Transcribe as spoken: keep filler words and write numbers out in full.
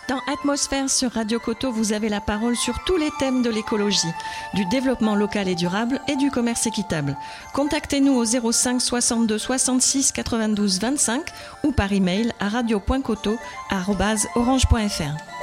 Dans Atmosphère sur Radio Coteau, vous avez la parole sur tous les thèmes de l'écologie, du développement local et durable et du commerce équitable. Contactez-nous au zéro cinq soixante-deux soixante-six quatre-vingt-douze vingt-cinq ou par email à radio point coteau arobase orange point f r.